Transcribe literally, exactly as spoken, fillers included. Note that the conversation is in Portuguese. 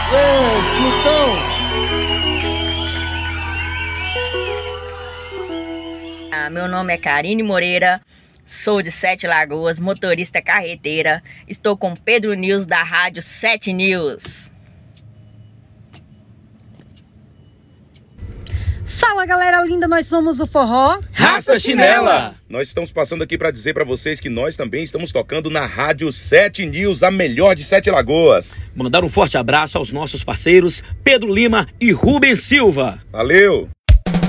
Yes, Plutão! Ah, meu nome é Karine Moreira, sou de Sete Lagoas, motorista carreteira. Estou com Pedro News da Rádio Sete News. Fala, galera linda, nós somos o Forró Raça Chinela. Nós estamos passando aqui para dizer para vocês que nós também estamos tocando na Rádio Sete News, a melhor de Sete Lagoas. Mandar um forte abraço aos nossos parceiros Pedro Lima e Rubens Silva. Valeu!